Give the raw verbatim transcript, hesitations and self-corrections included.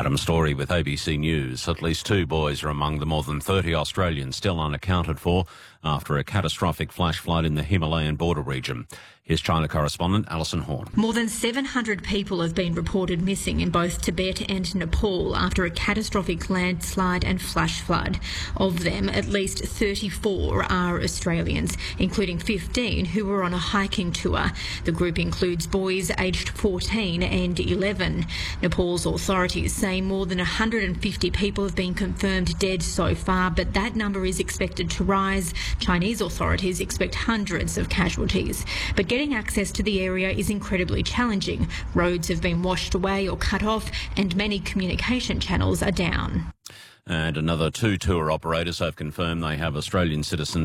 Adam Story with A B C News. At least two boys are among the more than thirty Australians still unaccounted for after a catastrophic flash flood in the Himalayan border region. Here's China correspondent Alison Horn. More than seven hundred people have been reported missing in both Tibet and Nepal after a catastrophic landslide and flash flood. Of them, at least thirty-four are Australians, including fifteen who were on a hiking tour. The group includes boys aged fourteen and eleven. Nepal's authorities say more than one hundred fifty people have been confirmed dead so far, but that number is expected to rise. Chinese authorities expect hundreds of casualties. But getting access to the area is incredibly challenging. Roads have been washed away or cut off, and many communication channels are down. And another two tour operators have confirmed they have Australian citizens